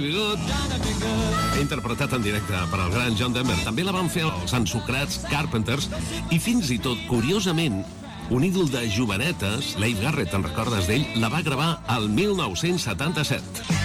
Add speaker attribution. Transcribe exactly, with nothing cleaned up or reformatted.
Speaker 1: interpretat en directe per al gran John Denver. També la van fer els ensucrats Carpenters i fins i tot, curiosament, un ídol de jovenetes, Leif Garrett, te'n recordes d'ell, la va gravar al mil nou-cents setanta-set.